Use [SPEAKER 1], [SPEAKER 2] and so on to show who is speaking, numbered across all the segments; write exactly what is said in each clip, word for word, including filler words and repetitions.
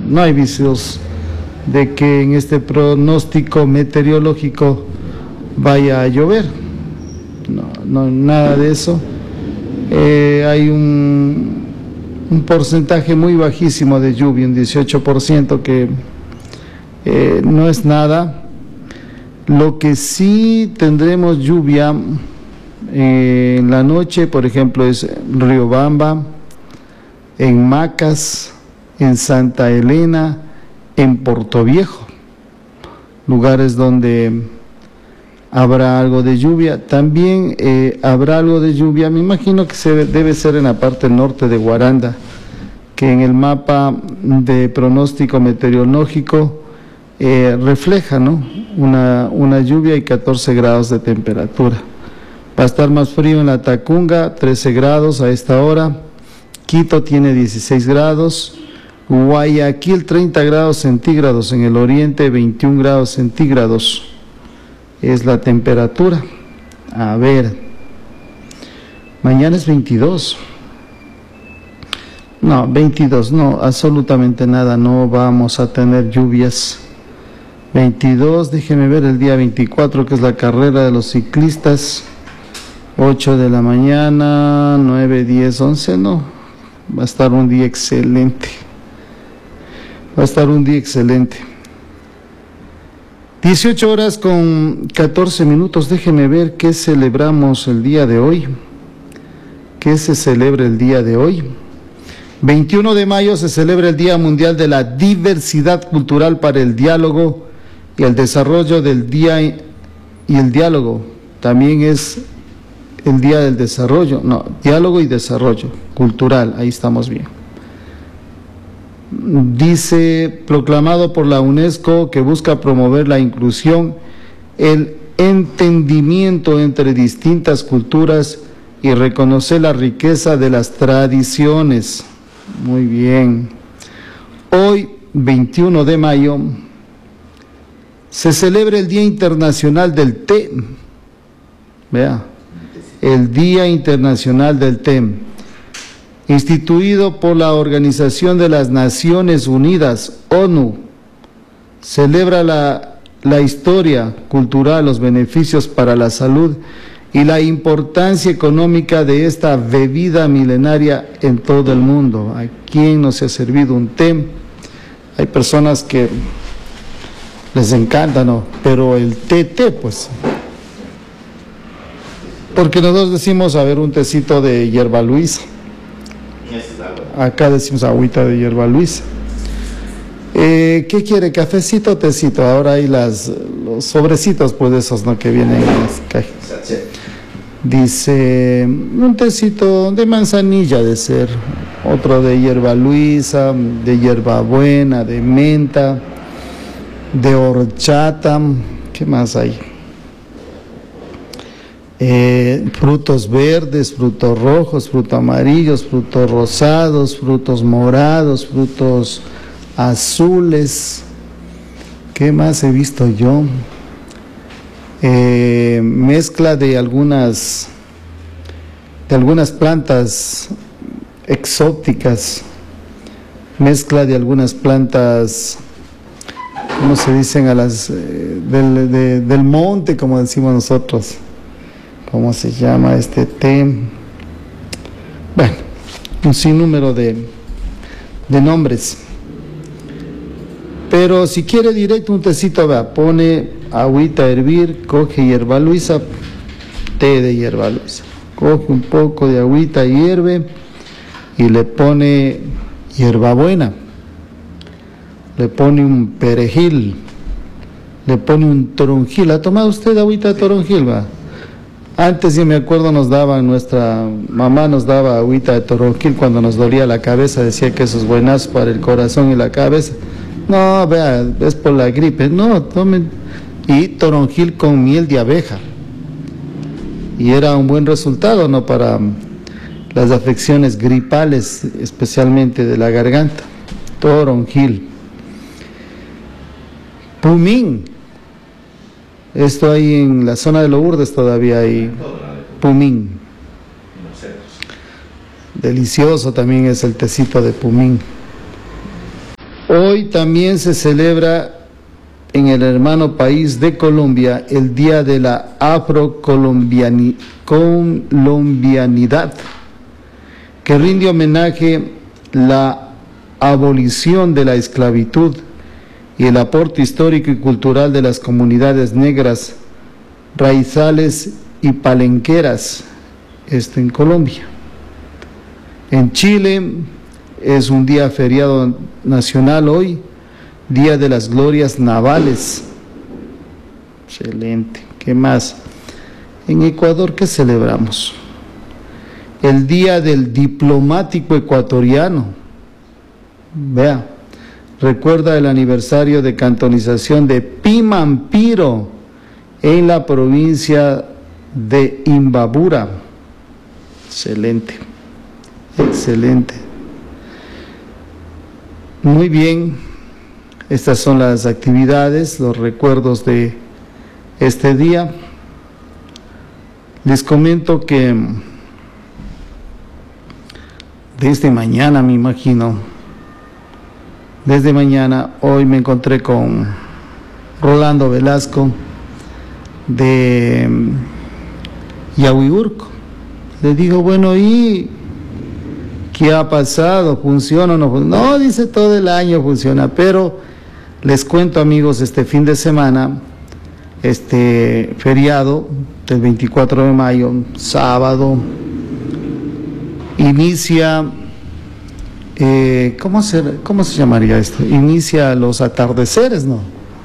[SPEAKER 1] no hay vicios de que en este pronóstico meteorológico vaya a llover, no, no nada de eso. Eh, hay un, un porcentaje muy bajísimo de lluvia, un dieciocho por ciento, que eh, no es nada. Lo que sí tendremos lluvia eh, en la noche, por ejemplo, es Riobamba, en Macas, en Santa Elena, en Portoviejo, lugares donde habrá algo de lluvia. También eh, habrá algo de lluvia, me imagino que se debe ser en la parte norte de Guaranda, que en el mapa de pronóstico meteorológico eh, refleja, ¿no?, una, una lluvia y catorce grados de temperatura. Va a estar más frío en la Tacunga, trece grados a esta hora. Quito tiene dieciséis grados. Guayaquil treinta grados centígrados, en el oriente veintiún grados centígrados es la temperatura. A ver, mañana es veintidós. No, veintidós, no, absolutamente nada, no vamos a tener lluvias. veintidós, déjeme ver el día veinticuatro, que es la carrera de los ciclistas, ocho de la mañana, nueve, diez, once, no, va a estar un día excelente, va a estar un día excelente. dieciocho horas con catorce minutos, déjeme ver qué celebramos el día de hoy, qué se celebra el día de hoy. veintiuno de mayo se celebra el Día Mundial de la Diversidad Cultural para el Diálogo y el Desarrollo del Día y el Diálogo. También es el Día del Desarrollo, no, Diálogo y Desarrollo Cultural, ahí estamos bien. Dice, proclamado por la UNESCO, que busca promover la inclusión, el entendimiento entre distintas culturas y reconocer la riqueza de las tradiciones. Muy bien. Hoy, veintiuno de mayo, se celebra el Día Internacional del Té. Vea, el Día Internacional del Té, instituido por la Organización de las Naciones Unidas, ONU, celebra la, la historia cultural, los beneficios para la salud y la importancia económica de esta bebida milenaria en todo el mundo. ¿A quién no se ha servido un té? Hay personas que les encanta, ¿no? Pero el té, té, pues. Porque nosotros decimos, a ver, un tecito de hierba luisa. Acá decimos agüita de hierba luisa. Eh, ¿Qué quiere? ¿Cafecito o tecito? Ahora hay las, los sobrecitos, pues, de esos, ¿no?, que vienen en las cajas. Dice, un tecito de manzanilla de ser, otro de hierba luisa, de hierbabuena, de menta, de horchata. ¿Qué más hay? Eh, frutos verdes, frutos rojos, frutos amarillos, frutos rosados, frutos morados, frutos azules. ¿Qué más he visto yo? Eh, mezcla de algunas de algunas plantas exóticas, mezcla de algunas plantas, ¿cómo se dicen? A las eh, del, de, del monte, como decimos nosotros. ¿Cómo se llama este té? Bueno, un sinnúmero de, de nombres. Pero si quiere directo un tecito, vea, pone agüita a hervir, coge hierba luisa, té de hierba luisa. Coge un poco de agüita, hierve y le pone hierbabuena. Le pone un perejil, le pone un toronjil. ¿Ha tomado usted agüita de toronjil, va? Antes, yo me acuerdo, nos daba, nuestra mamá nos daba agüita de toronjil cuando nos dolía la cabeza, decía que eso es buenazo para el corazón y la cabeza. No, vea, es por la gripe. No, tomen. Y toronjil con miel de abeja. Y era un buen resultado, ¿no?, para las afecciones gripales, especialmente de la garganta. Toronjil. Pumín. Esto ahí en la zona de Lourdes todavía hay pumín. Delicioso también es el tecito de pumín. Hoy también se celebra en el hermano país de Colombia el Día de la Afrocolombianidad, que rinde homenaje a la abolición de la esclavitud y el aporte histórico y cultural de las comunidades negras, raizales y palenqueras, esto en Colombia. En Chile es un día feriado nacional hoy, Día de las Glorias Navales. Excelente. ¿Qué más? En Ecuador, ¿qué celebramos? El Día del Diplomático Ecuatoriano. Vea, recuerda el aniversario de cantonización de Pimampiro en la provincia de Imbabura. Excelente, excelente. Muy bien. Estas son las actividades, los recuerdos de este día. Les comento que desde mañana, me imagino, desde mañana, hoy me encontré con Rolando Velasco de Yahuiurco. Le digo, bueno, ¿y qué ha pasado? ¿Funciona o no funciona? No, dice, todo el año funciona, pero les cuento, amigos, este fin de semana, este feriado del veinticuatro de mayo, sábado, inicia, eh, ¿cómo se, cómo se llamaría esto? Inicia los atardeceres, ¿no?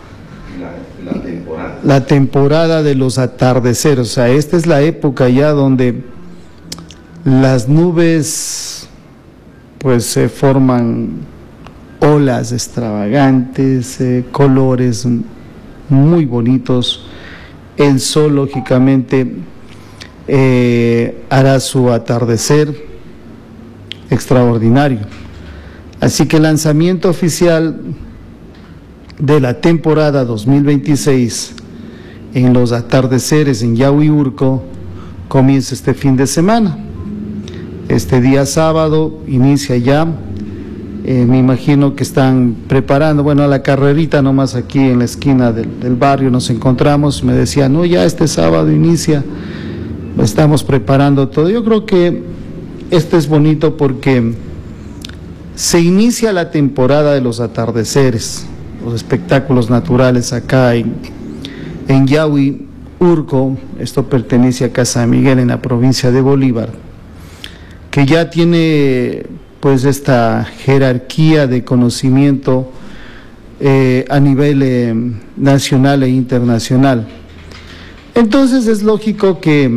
[SPEAKER 2] La, la temporada.
[SPEAKER 1] La temporada de los atardeceres, o sea, esta es la época ya donde las nubes, pues, se forman olas extravagantes, eh, colores muy bonitos. El sol, lógicamente, eh, hará su atardecer extraordinario. Así que el lanzamiento oficial de la temporada dos mil veintiséis en los atardeceres en Yahuiurco comienza este fin de semana. Este día sábado inicia ya. Eh, me imagino que están preparando, bueno, a la carrerita nomás aquí en la esquina del, del barrio nos encontramos. Me decían, no, ya este sábado inicia, estamos preparando todo. Yo creo que esto es bonito porque se inicia la temporada de los atardeceres, los espectáculos naturales acá en, en Yahuiurco. Esto pertenece a Casa Miguel en la provincia de Bolívar, que ya tiene pues esta jerarquía de conocimiento eh, a nivel eh, nacional e internacional. Entonces es lógico que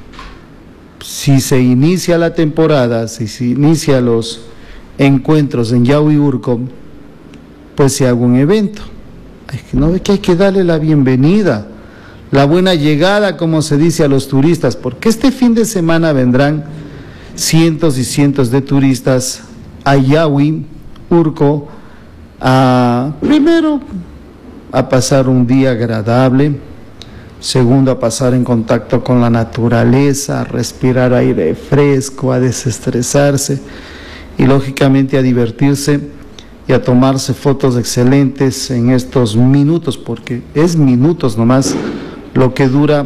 [SPEAKER 1] si se inicia la temporada, si se inicia los encuentros en Yahuiurco, pues se haga un evento. No ve que hay que darle la bienvenida, la buena llegada, como se dice, a los turistas, porque este fin de semana vendrán cientos y cientos de turistas a Yahuiurco, a, primero, a pasar un día agradable, segundo, a pasar en contacto con la naturaleza, a respirar aire fresco, a desestresarse y lógicamente a divertirse y a tomarse fotos excelentes en estos minutos, porque es minutos nomás lo que dura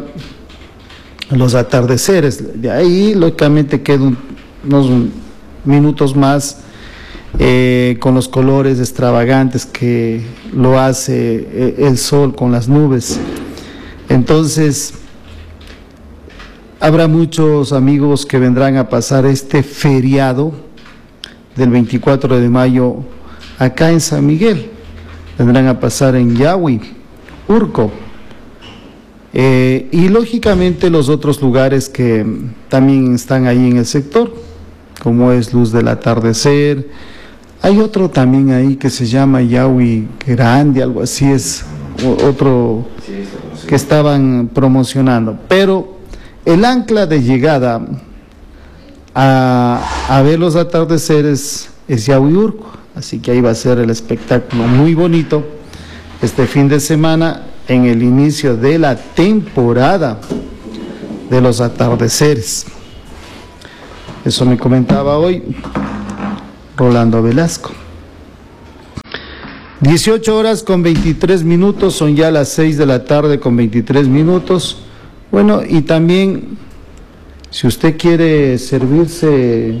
[SPEAKER 1] los atardeceres. De ahí lógicamente quedan unos minutos más eh, con los colores extravagantes que lo hace eh, el sol con las nubes. Entonces habrá muchos amigos que vendrán a pasar este feriado del veinticuatro de mayo acá en San Miguel, vendrán a pasar en Yahuiurco. Eh, y lógicamente los otros lugares que también están ahí en el sector, como es Luz del Atardecer. Hay otro también ahí que se llama Yahui Grande, algo así, es otro que estaban promocionando. Pero el ancla de llegada a, a ver los atardeceres es Yahuiurco, así que ahí va a ser el espectáculo muy bonito este fin de semana, en el inicio de la temporada de los atardeceres. Eso me comentaba hoy Rolando Velasco. dieciocho horas con veintitrés minutos, son ya las seis de la tarde con veintitrés minutos. Bueno, y también, si usted quiere servirse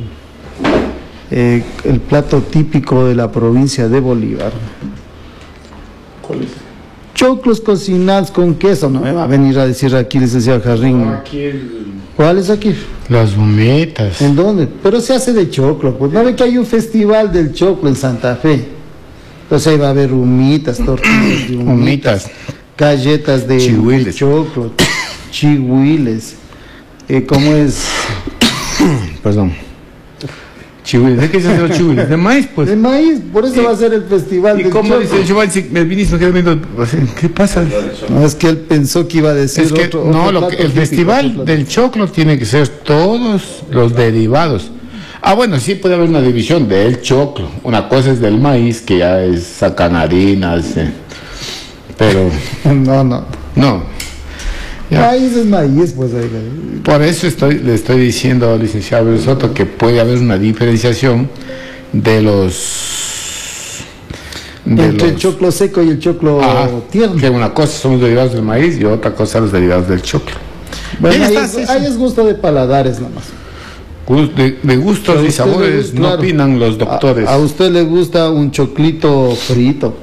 [SPEAKER 1] eh, el plato típico de la provincia de Bolívar.
[SPEAKER 3] ¿Cuál es?
[SPEAKER 1] Choclos cocinados con queso. No me va a venir a decir aquí, licenciado Jarrín.
[SPEAKER 3] No, aquí el...
[SPEAKER 1] ¿Cuál es aquí?
[SPEAKER 3] Las humitas.
[SPEAKER 1] ¿En dónde? Pero se hace de choclo. Pues no ve que hay un festival del choclo en Santa Fe. Entonces ahí va a haber humitas, tortillas de humitas,
[SPEAKER 3] Humitas.
[SPEAKER 1] galletas de, de
[SPEAKER 3] Chihuiles.
[SPEAKER 1] choclo, chihuiles. Eh, ¿Cómo es?
[SPEAKER 3] Perdón. Chihuiles. ¿De qué se hacen los chihuiles? De maíz, pues.
[SPEAKER 1] De maíz, por eso
[SPEAKER 3] ¿Y-
[SPEAKER 1] va a ser el festival
[SPEAKER 3] ¿Y
[SPEAKER 1] del
[SPEAKER 3] cómo
[SPEAKER 1] choclo.
[SPEAKER 3] dice el chaval? Si me viniste, me quedé viendo. o sea, ¿Qué pasa?
[SPEAKER 1] No, es que él pensó que iba a decir
[SPEAKER 3] Es que
[SPEAKER 1] otro,
[SPEAKER 3] no,
[SPEAKER 1] otro
[SPEAKER 3] lo
[SPEAKER 1] plato
[SPEAKER 3] que, el
[SPEAKER 1] típico,
[SPEAKER 3] festival
[SPEAKER 1] otro plato.
[SPEAKER 3] del choclo tiene que ser todos los derivados. Ah, bueno, sí puede haber una división del choclo. Una cosa es del maíz, que ya es sacan harinas, eh, pero
[SPEAKER 1] No, no.
[SPEAKER 3] no. Ya.
[SPEAKER 1] Maíz es maíz, pues. Oiga.
[SPEAKER 3] Por eso estoy, le estoy diciendo al licenciado Abel Soto que puede haber una diferenciación de los... de
[SPEAKER 1] Entre el
[SPEAKER 3] los-
[SPEAKER 1] choclo seco y el choclo
[SPEAKER 3] Ajá,
[SPEAKER 1] tierno.
[SPEAKER 3] que una cosa son los derivados del maíz y otra cosa los derivados del choclo.
[SPEAKER 1] Bueno,
[SPEAKER 3] Bien
[SPEAKER 1] ahí,
[SPEAKER 3] está,
[SPEAKER 1] es,
[SPEAKER 3] sí, sí.
[SPEAKER 1] ahí es gusto de paladares nomás.
[SPEAKER 3] Gus- De, de gustos
[SPEAKER 1] A
[SPEAKER 3] y
[SPEAKER 1] usted
[SPEAKER 3] sabores
[SPEAKER 1] le gusta,
[SPEAKER 3] no
[SPEAKER 1] claro.
[SPEAKER 3] opinan los doctores.
[SPEAKER 1] A, a usted le gusta un choclito frito.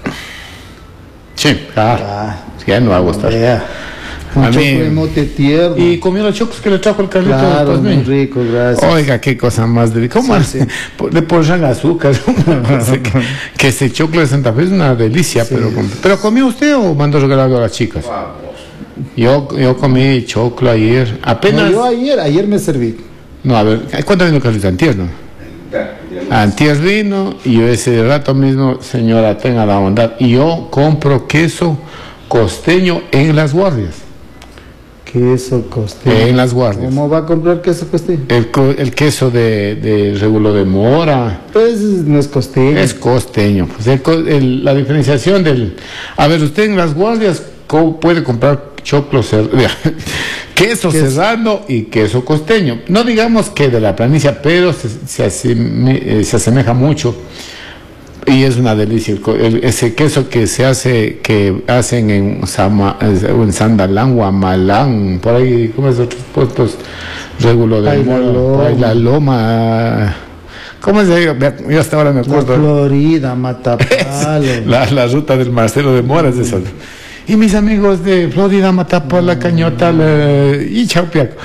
[SPEAKER 3] Sí, ah,
[SPEAKER 1] Ah,
[SPEAKER 3] ya no va a gustar.
[SPEAKER 1] vea. Un
[SPEAKER 3] A mí-
[SPEAKER 1] choclo de mote tierno.
[SPEAKER 3] Y comió los chocos que le trajo el Carlito.
[SPEAKER 1] Claro,
[SPEAKER 3] pues,
[SPEAKER 1] muy
[SPEAKER 3] ¿no?
[SPEAKER 1] rico, gracias.
[SPEAKER 3] Oiga, qué cosa más de... ¿Cómo?
[SPEAKER 1] Sí, sí.
[SPEAKER 3] Le ponen azúcar. que, que ese choclo de Santa Fe es una delicia.
[SPEAKER 1] Sí.
[SPEAKER 3] pero ¿Pero comió usted o mandó regalado a las chicas? Yo, yo comí choclo ayer. Apenas...
[SPEAKER 1] No, yo ayer, ayer me serví.
[SPEAKER 3] No, a ver, ¿cuánto vino Carlito? Antier, ¿no? Antier vino y yo ese rato mismo, señora, tenga la bondad. Y yo compro queso costeño en Las Guardias.
[SPEAKER 1] Queso costeño.
[SPEAKER 3] En Las Guardias.
[SPEAKER 1] ¿Cómo va a comprar queso costeño?
[SPEAKER 3] El, co- el queso de, de Regulo de Mora
[SPEAKER 1] Pues no es costeño.
[SPEAKER 3] es costeño. Pues el co- el- la diferenciación del... A ver, usted en Las Guardias co- puede comprar choclo cer- queso
[SPEAKER 1] Queso.
[SPEAKER 3] serrano y queso costeño. No digamos que de la planicie, pero se, se, aseme- eh, se asemeja mucho. Y es una delicia el co- el- ese queso que se hace, que hacen en, Sama- en Sandalán, Guamalán, por ahí, ¿cómo es otros puestos? Regulo de
[SPEAKER 1] Ay, la
[SPEAKER 3] Mora,
[SPEAKER 1] Loma.
[SPEAKER 3] por ahí la Loma. ¿Cómo es ahí? Yo hasta ahora me
[SPEAKER 1] La
[SPEAKER 3] acuerdo.
[SPEAKER 1] Florida, Matapalo.
[SPEAKER 3] La, la ruta del Marcelo de Moras de eso. Y mis amigos de Florida, Matapala, Cañota la- y Chaupiaco.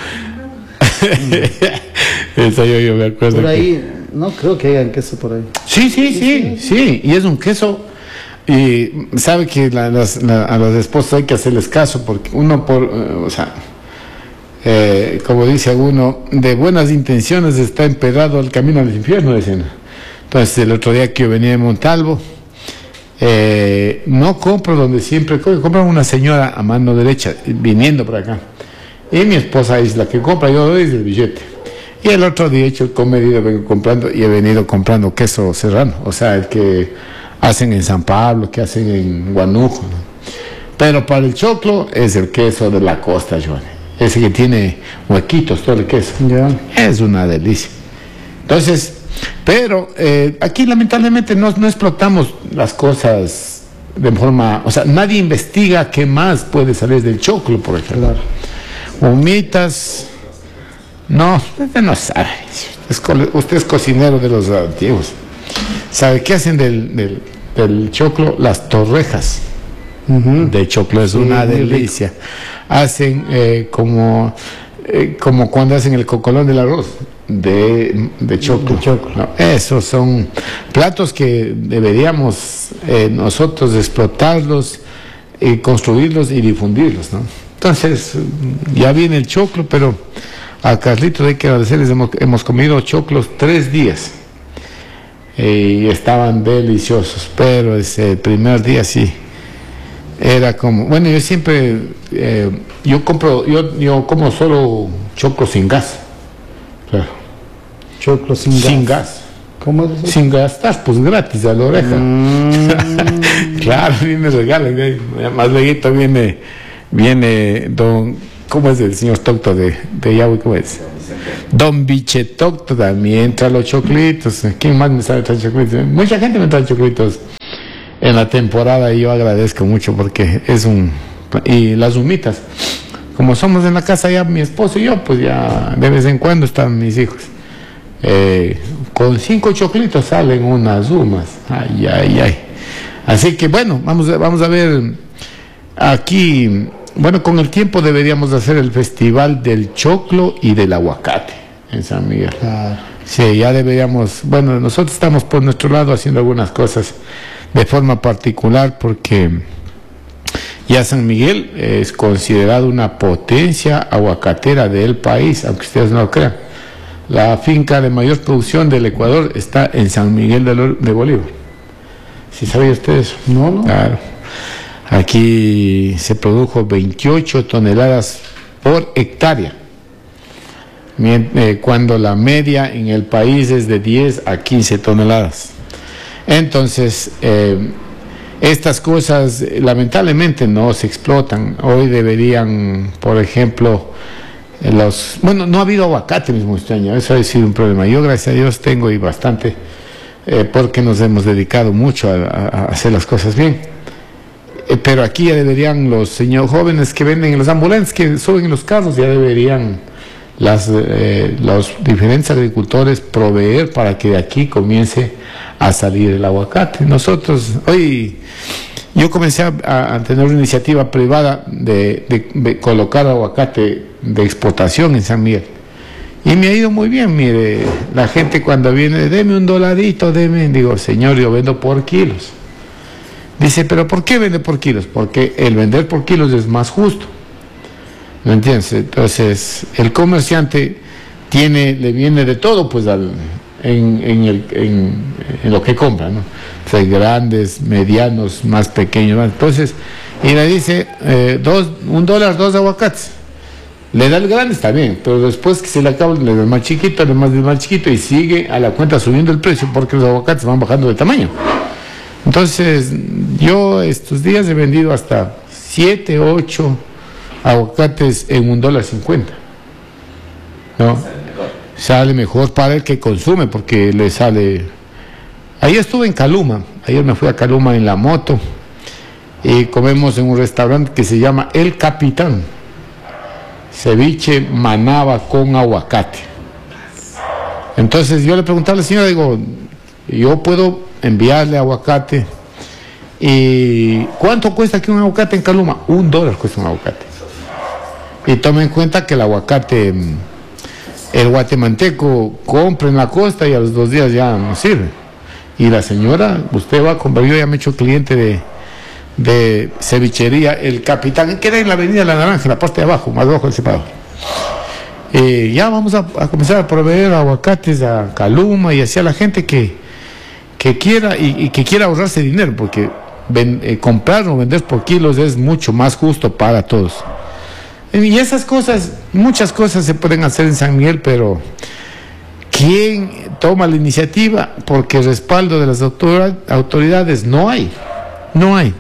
[SPEAKER 3] Eso yo, yo me acuerdo.
[SPEAKER 1] Por
[SPEAKER 3] que-
[SPEAKER 1] ahí, no creo que hayan queso por ahí.
[SPEAKER 3] Sí, sí, sí, sí, y es un queso. Y sabe que la- las- la- a los esposos hay que hacerles caso, porque uno por, eh, o sea, eh, como dice uno, de buenas intenciones está emperrado el camino al infierno, dicen. Entonces el otro día que yo venía de Montalvo, eh, no compro donde siempre, co- compro una señora a mano derecha, viniendo por acá. Y mi esposa es la que compra, yo doy el billete. Y el otro día he hecho el comedido, vengo comprando y he venido comprando queso serrano, o sea, el que hacen en San Pablo, que hacen en Guanujo, ¿no? Pero para el choclo es el queso de la costa, Johnny. Ese que tiene huequitos, todo el queso.
[SPEAKER 1] Ya.
[SPEAKER 3] Es una delicia. Entonces, pero eh, aquí lamentablemente no, no explotamos las cosas de forma, o sea, nadie investiga qué más puede salir del choclo, por ejemplo.
[SPEAKER 1] Claro.
[SPEAKER 3] Humitas, no, usted no sabe. Es co- usted es cocinero de los antiguos. ¿Sabe qué hacen del, del, del choclo? Las torrejas
[SPEAKER 1] Ujú.
[SPEAKER 3] de choclo, es
[SPEAKER 1] Sí,
[SPEAKER 3] una
[SPEAKER 1] muy rico.
[SPEAKER 3] delicia. Hacen eh, como, eh, como cuando hacen el cocolón del arroz de, de choclo.
[SPEAKER 1] De choclo.
[SPEAKER 3] No, esos son platos que deberíamos eh, nosotros explotarlos, y construirlos y difundirlos, ¿no? Entonces, ya viene el choclo, pero a Carlitos hay que agradecerles, hemos, hemos comido choclos tres días y estaban deliciosos, pero ese primer día sí era como, bueno, yo siempre, eh, yo compro, yo, yo como solo choclo sin gas, claro,
[SPEAKER 1] Choclo sin gas.
[SPEAKER 3] sin gas,
[SPEAKER 1] ¿Cómo es eso?
[SPEAKER 3] sin gastar, pues gratis a la oreja.
[SPEAKER 1] Mm.
[SPEAKER 3] Claro, a mí me regalan, ¿eh? Más luego viene, viene don, ¿cómo es el señor Tocto de, de Yahweh? ¿Cómo es? Don Bichetocto también trae los choclitos. ¿Quién más me sabe traer choclitos? Mucha gente me trae choclitos. en la temporada, y yo agradezco mucho porque es un... Y las humitas, como somos en la casa ya mi esposo y yo, pues ya de vez en cuando están mis hijos. Eh, con cinco choclitos salen unas humas. Ay, ay, ay. Así que bueno, vamos a, vamos a ver aquí. Bueno, con el tiempo deberíamos hacer el festival del choclo y del aguacate en San Miguel.
[SPEAKER 1] Claro.
[SPEAKER 3] Sí, ya deberíamos. Bueno, nosotros estamos por nuestro lado haciendo algunas cosas de forma particular porque ya San Miguel es considerado una potencia aguacatera del país, aunque ustedes no lo crean. La finca de mayor producción del Ecuador está en San Miguel de, de Bolívar. ¿Sí sabían ustedes?
[SPEAKER 1] No, no.
[SPEAKER 3] Claro. Aquí se produjo veintiocho toneladas por hectárea, cuando la media en el país es de diez a quince toneladas. Entonces, eh, estas cosas lamentablemente no se explotan. Hoy deberían, por ejemplo, los... Bueno, no ha habido aguacate mismo este año, eso ha sido un problema. Yo, gracias a Dios, tengo y bastante, eh, porque nos hemos dedicado mucho a, a hacer las cosas bien. Eh, pero aquí ya deberían los señores jóvenes que venden en los ambulantes, que suben en los carros, ya deberían las, eh, los diferentes agricultores proveer para que de aquí comience a salir el aguacate. Nosotros, hoy yo comencé a, a tener una iniciativa privada de, de, de colocar aguacate de exportación en San Miguel. Y me ha ido muy bien, mire, la gente cuando viene, deme un dolarito, deme, digo, señor, yo vendo por kilos. Dice, pero ¿por qué vende por kilos? Porque el vender por kilos es más justo. ¿Me entiendes? Entonces, el comerciante tiene, le viene de todo, pues, al, en, en, el, en, en lo que compra, ¿no? O sea, grandes, medianos, más pequeños. Entonces, y le dice, eh, dos, un dólar, dos aguacates. Le da el grande, está bien, pero después que se le acaba, le da el más chiquito, le da el más chiquito, y sigue a la cuenta subiendo el precio porque los aguacates van bajando de tamaño. Entonces, yo estos días he vendido hasta siete, ocho aguacates en un dólar cincuenta. ¿No? Sale mejor para el que consume porque le sale. Ayer estuve en Caluma, ayer me fui a Caluma en la moto y comemos en un restaurante que se llama El Capitán. Ceviche manaba con aguacate. Entonces yo le pregunté a la señora, digo, yo puedo enviarle aguacate. ¿Y cuánto cuesta aquí un aguacate en Caluma? Un dólar cuesta un aguacate. Y tomen en cuenta que el aguacate, el guatemalteco, compra en la costa y a los dos días ya no sirve. Y la señora, usted va a comprar, yo ya me he hecho cliente de, de cevichería El Capitán, que queda en la avenida La Naranja, en la parte de abajo, más abajo del separador. Eh, ya vamos a, a comenzar a proveer aguacates a Caluma y hacia la gente que, que quiera y, y que quiera ahorrarse dinero, porque ven, eh, comprar o vender por kilos es mucho más justo para todos. Y esas cosas, muchas cosas se pueden hacer en San Miguel, pero ¿quién toma la iniciativa? Porque el respaldo de las autoridades no hay, no hay.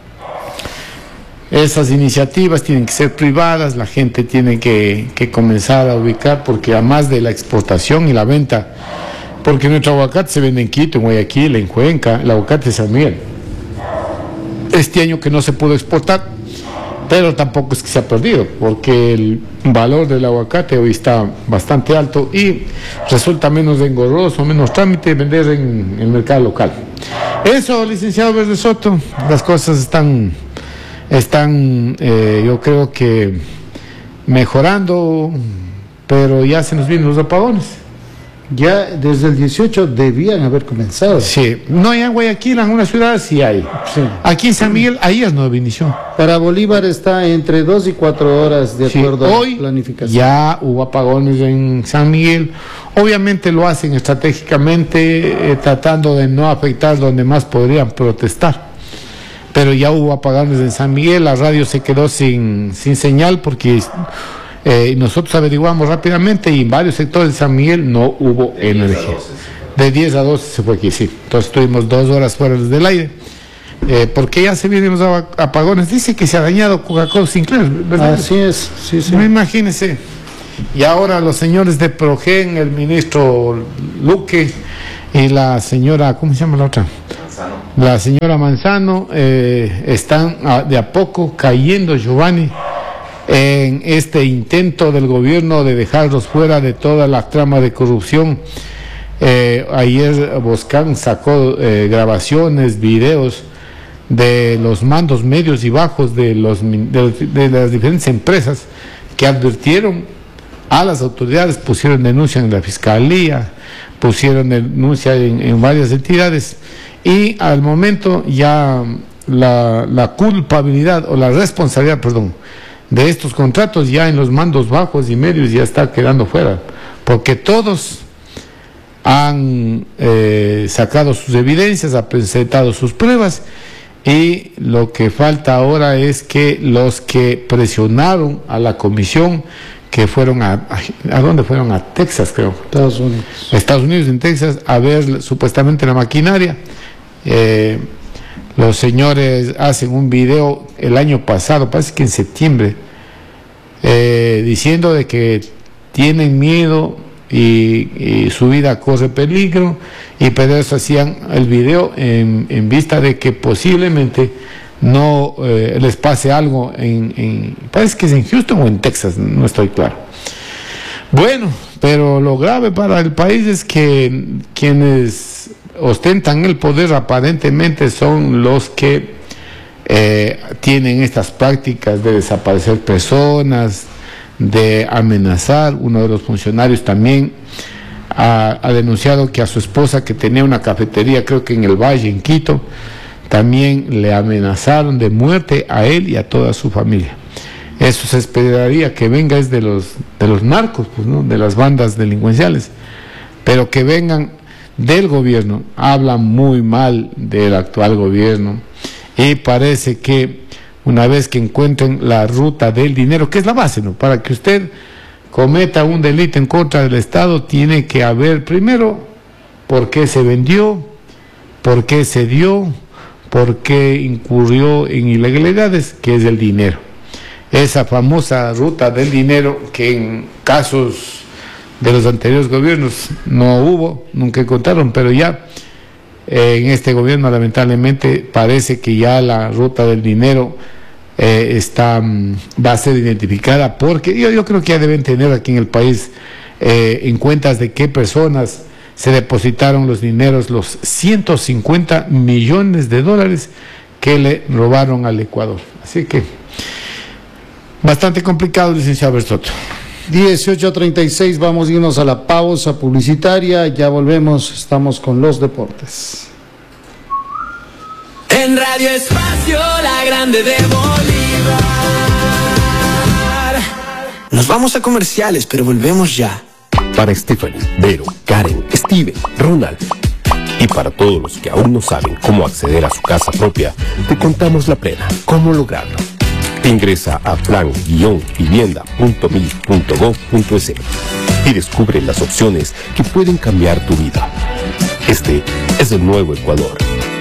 [SPEAKER 3] Esas iniciativas tienen que ser privadas, la gente tiene que, que comenzar a ubicar, porque además de la exportación y la venta, porque nuestro aguacate se vende en Quito, en Guayaquil, en Cuenca, el aguacate de San Miguel. Este año que no se pudo exportar, pero tampoco es que se ha perdido, porque el valor del aguacate hoy está bastante alto y resulta menos engorroso, menos trámite vender en el mercado local. Eso, licenciado Verde Soto, las cosas están, están eh, yo creo que mejorando, pero ya se nos vienen los apagones.
[SPEAKER 1] Ya desde el dieciocho debían haber comenzado.
[SPEAKER 3] Sí, no hay en Guayaquil, en algunas ciudades sí hay. Sí. Aquí en San Miguel, ayer no inició.
[SPEAKER 1] Para Bolívar está entre dos y cuatro horas de
[SPEAKER 3] sí,
[SPEAKER 1] acuerdo
[SPEAKER 3] hoy
[SPEAKER 1] a la planificación.
[SPEAKER 3] Ya hubo apagones en San Miguel. Obviamente lo hacen estratégicamente, eh, tratando de no afectar donde más podrían protestar. Pero ya hubo apagones en San Miguel, la radio se quedó sin, sin señal porque... Eh, nosotros averiguamos rápidamente y en varios sectores de San Miguel no hubo de energía. De diez a doce se fue aquí, sí. Entonces estuvimos dos horas fuera del aire. Eh, porque ya se vienen los apagones. Dice que se ha dañado Coca-Cola Sinclair, ¿verdad?
[SPEAKER 1] Así es, sí, sí.
[SPEAKER 3] No, imagínense. Y ahora los señores de Progen, el ministro Luque y la señora, ¿cómo se llama la otra?
[SPEAKER 2] Manzano.
[SPEAKER 3] la señora Manzano, eh, están a, de a poco cayendo, Giovanni, en este intento del gobierno de dejarlos fuera de toda la trama de corrupción. Eh, ayer Boscan sacó eh, grabaciones, videos de los mandos medios y bajos de, los, de, de las diferentes empresas que advirtieron a las autoridades, pusieron denuncia en la fiscalía, pusieron denuncia en, en varias entidades, y al momento ya la, la culpabilidad o la responsabilidad, perdón, de estos contratos ya en los mandos bajos y medios ya está quedando fuera, porque todos han eh, sacado sus evidencias, han presentado sus pruebas, y lo que falta ahora es que los que presionaron a la comisión, que fueron a, a, ¿a dónde fueron? A Texas, creo.
[SPEAKER 1] Estados Unidos.
[SPEAKER 3] Estados Unidos, en Texas, a ver supuestamente la maquinaria. Eh, los señores hacen un video el año pasado, parece que en septiembre, eh, diciendo de que tienen miedo y, y su vida corre peligro, y por eso hacían el video en, en vista de que posiblemente no eh, les pase algo en, en, parece que es en Houston o en Texas, no estoy claro. Bueno, pero lo grave para el país es que quienes ostentan el poder aparentemente son los que eh, tienen estas prácticas de desaparecer personas, de amenazar. Uno de los funcionarios también ha, ha denunciado que a su esposa, que tenía una cafetería, creo que en el Valle, en Quito, también le amenazaron de muerte a él y a toda su familia. Eso se esperaría que venga es de los de los narcos, pues, ¿no? De las bandas delincuenciales, pero que vengan del gobierno. Hablan muy mal del actual gobierno, y parece que una vez que encuentren la ruta del dinero, que es la base, ¿no? Para que usted cometa un delito en contra del Estado, tiene que haber primero por qué se vendió, por qué se dio, por qué incurrió en ilegalidades, que es el dinero. Esa famosa ruta del dinero que en casos de los anteriores gobiernos no hubo, nunca encontraron, pero ya eh, en este gobierno lamentablemente parece que ya la ruta del dinero eh, está, va a ser identificada, porque yo, yo creo que ya deben tener aquí en el país eh, en cuentas de qué personas se depositaron los dineros, los ciento cincuenta millones de dólares que le robaron al Ecuador. Así que bastante complicado, licenciado Bersoto.
[SPEAKER 1] dieciocho treinta y seis, vamos a irnos a la pausa publicitaria, ya volvemos, estamos con los deportes.
[SPEAKER 4] En Radio Espacio, la grande de Bolívar. Nos vamos a comerciales, pero volvemos ya.
[SPEAKER 5] Para Stephanie, Vero, Karen, Steven, Ronald y para todos los que aún no saben cómo acceder a su casa propia, te contamos la plena, cómo lograrlo. Ingresa a plan guion vivienda punto mil punto gov punto es y descubre las opciones que pueden cambiar tu vida. Este es el nuevo Ecuador.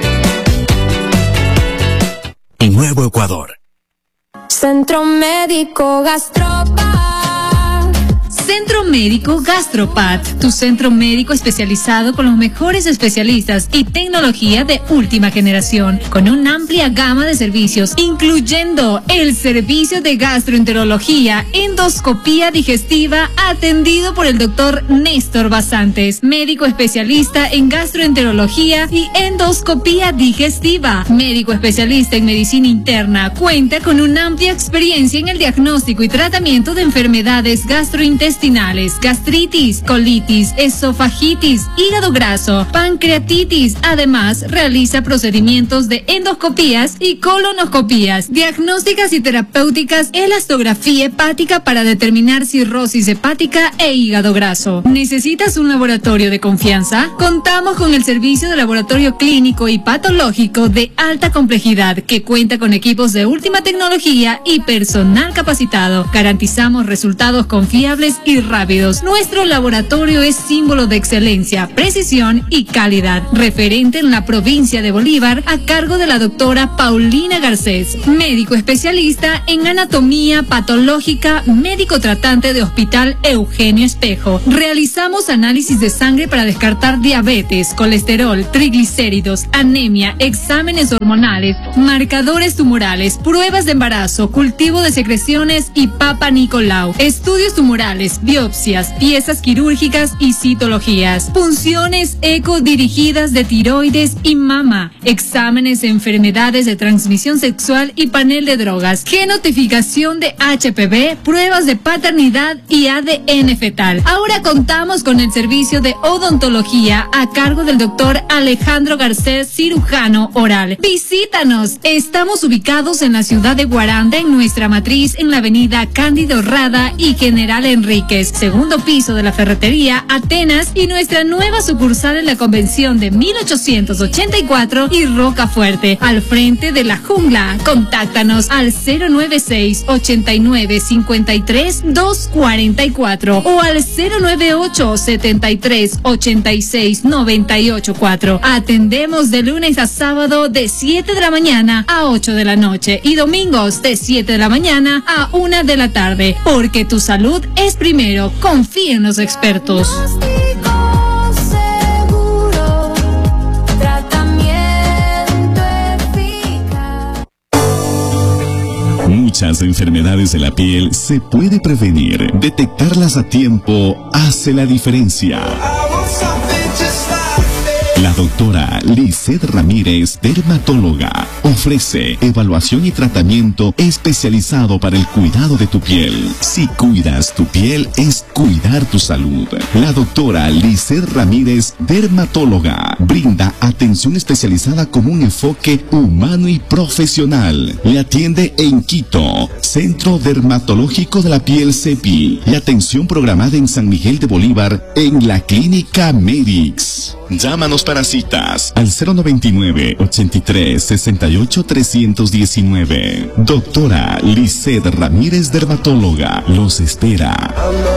[SPEAKER 6] Nuevo Ecuador.
[SPEAKER 7] Centro Médico Gastropat.
[SPEAKER 8] Centro Médico Gastropat, tu centro médico especializado con los mejores especialistas y tecnología de última generación, con una amplia gama de servicios, incluyendo el servicio de gastroenterología, endoscopía digestiva, atendido por el doctor Néstor Basantes, médico especialista en gastroenterología y endoscopía digestiva, médico especialista en medicina interna, cuenta con una amplia experiencia en el diagnóstico y tratamiento de enfermedades gastrointestinales, gastritis, colitis, esofagitis, hígado graso, pancreatitis. Además, realiza procedimientos de endoscopías y colonoscopías, diagnósticas y terapéuticas, elastografía hepática para determinar cirrosis hepática e hígado graso. ¿Necesitas un laboratorio de confianza? Contamos con el servicio de laboratorio clínico y patológico de alta complejidad, que cuenta con equipos de última tecnología y personal capacitado. Garantizamos resultados confiables y rápidos. Nuestro laboratorio es símbolo de excelencia, precisión y calidad. Referente en la provincia de Bolívar, a cargo de la doctora Paulina Garcés, médico especialista en anatomía patológica, médico tratante de Hospital Eugenio Espejo. Realizamos análisis de sangre para descartar diabetes, colesterol, triglicéridos, anemia, exámenes hormonales, marcadores tumorales, pruebas de embarazo, cultivo de secreciones y Papa Nicolau, estudios tumorales, biopsias, piezas quirúrgicas y citologías, punciones eco dirigidas de tiroides y mama, exámenes de enfermedades de transmisión sexual y panel de drogas, genotificación de H P V, pruebas de paternidad y A D N fetal. Ahora contamos con el servicio de odontología a cargo del doctor Alejandro Garcés, cirujano oral. Visítanos. Estamos ubicados en la ciudad de Guaranda, en nuestra matriz en la avenida Cándido Rada y General Enríquez, segundo piso de la ferretería Atenas, y nuestra nueva sucursal en la convención de mil ochocientos ochenta y cuatro y Rocafuerte, al frente de la jungla. Contáctanos al cero nueve seis, ochenta y nueve, cincuenta y tres, doscientos cuarenta y cuatro o al cero nueve ocho, setenta y tres, ochenta y seis, noventa y ocho cuatro. Atendemos de lunes a sábado de siete de la mañana a ocho de la noche y domingos de siete de la mañana a una de la tarde, porque tu salud es primero. Confía en los expertos.
[SPEAKER 9] Muchas enfermedades de la piel se puede prevenir. Detectarlas a tiempo hace la diferencia. La doctora Lizeth Ramírez, dermatóloga, ofrece evaluación y tratamiento especializado para el cuidado de tu piel. Si cuidas tu piel, es cuidar tu salud. La doctora Lizeth Ramírez, dermatóloga, brinda atención especializada con un enfoque humano y profesional. Le atiende en Quito, Centro Dermatológico de la Piel C E P I, y atención programada en San Miguel de Bolívar, en la Clínica Medix. Llámanos para citas al cero noventa y nueve, ochenta y tres, sesenta y ocho, trescientos diecinueve. Doctora Lizeth Ramírez, dermatóloga, los espera.